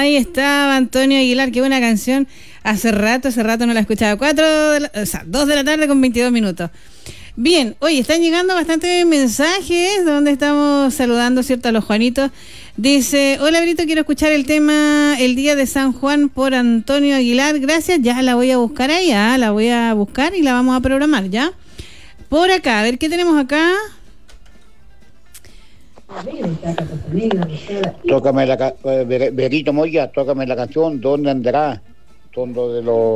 ahí estaba Antonio Aguilar, qué buena canción. Hace rato no la escuchaba. 2 de la tarde con 22 minutos. Bien, oye, están llegando bastantes mensajes donde estamos saludando, ¿cierto?, a los Juanitos. Dice, hola Brito, quiero escuchar el tema El Día de San Juan por Antonio Aguilar. Gracias, ya la voy a buscar ahí, la voy a buscar y la vamos a programar, ¿ya? Por acá, a ver, ¿qué tenemos acá? Tócame Berito Moya, tócame la canción ¿Dónde andará? Tondo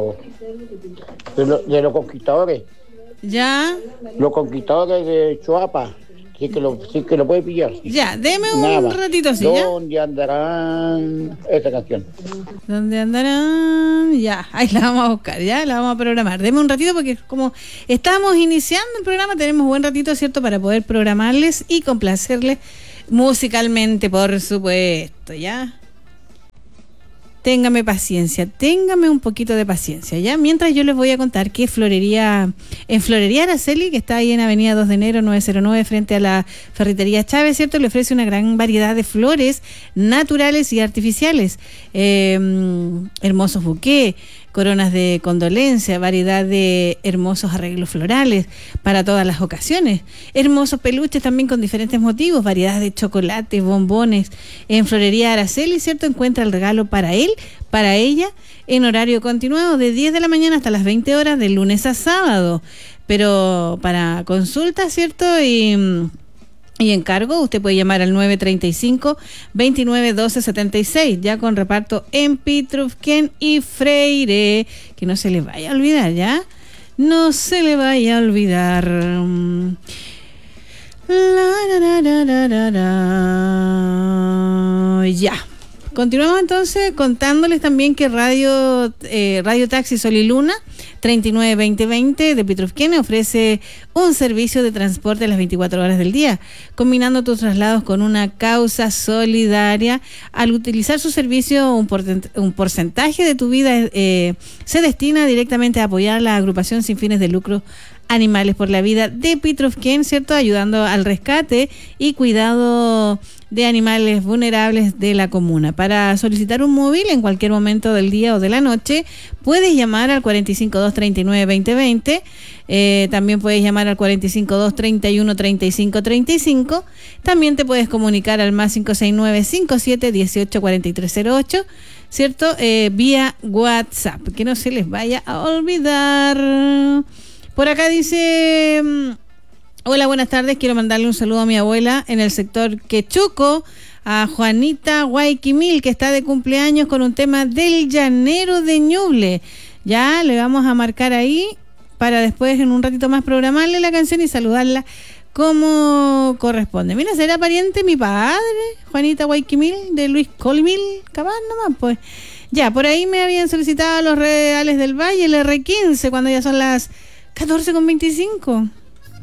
de los conquistadores. Ya. Los conquistadores de Choapa. Sí que lo puede pillar. Ya, deme un ratito así, ¿ya? ¿Dónde andarán? Esa canción. ¿Dónde andarán? Ya, ahí la vamos a buscar, ya, la vamos a programar. Deme un ratito porque como estamos iniciando el programa, tenemos buen ratito, ¿cierto?, para poder programarles y complacerles musicalmente, por supuesto, ¿ya? Téngame un poquito de paciencia, ¿ya? Mientras yo les voy a contar que en Florería Araceli, que está ahí en Avenida 2 de Enero 909, frente a la Ferretería Chávez, ¿cierto?, le ofrece una gran variedad de flores naturales y artificiales, hermosos buqués, coronas de condolencia, variedad de hermosos arreglos florales para todas las ocasiones, hermosos peluches también con diferentes motivos, variedad de chocolates, bombones. En Florería Araceli, ¿cierto?, encuentra el regalo para él, para ella, en horario continuado de 10 de la mañana hasta las 20 horas de lunes a sábado. Pero para consulta, ¿cierto?, y encargo, usted puede llamar al 935-2912-76, ya con reparto en Pitrufquén y Freire. Que no se le vaya a olvidar, ¿ya? No se le vaya a olvidar. Ya. Continuamos entonces contándoles también que Radio Taxi Sol y Luna 392020 de Pitrufquén ofrece un servicio de transporte a las 24 horas del día, combinando tus traslados con una causa solidaria. Al utilizar su servicio, un porcentaje de tu vida se destina directamente a apoyar la agrupación sin fines de lucro Animales por la Vida de Pitrufquén, ¿cierto?, ayudando al rescate y cuidado de animales vulnerables de la comuna. Para solicitar un móvil en cualquier momento del día o de la noche, puedes llamar al 452-39-2020, también puedes llamar al 452-31-35-35, también te puedes comunicar al más 569-57-18-4308, ¿cierto?, vía WhatsApp, que no se les vaya a olvidar. Por acá dice, hola, buenas tardes, quiero mandarle un saludo a mi abuela en el sector Quechuco, a Juanita Guayquimil, que está de cumpleaños con un tema del Llanero de Ñuble. Ya le vamos a marcar ahí para después en un ratito más programarle la canción y saludarla como corresponde. Mira, será pariente mi padre, Juanita Guayquimil, de Luis Colmil, capaz nomás, pues. Ya, por ahí me habían solicitado los Reales del Valle, el R15, cuando ya son las 14:25.